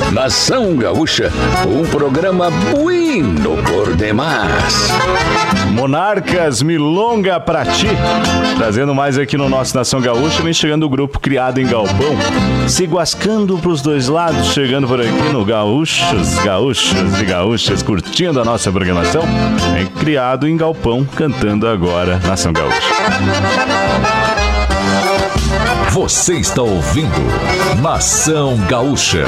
Nação Gaúcha, um programa bueno por demais. Monarcas, milonga pra ti. Trazendo mais aqui no nosso Nação Gaúcha, vem chegando o grupo Criado em Galpão, se guascando pros dois lados, chegando por aqui no Gaúchos, gaúchos e gaúchas, curtindo a nossa programação. Vem Criado em Galpão, cantando agora Nação Gaúcha. Você está ouvindo Nação Gaúcha.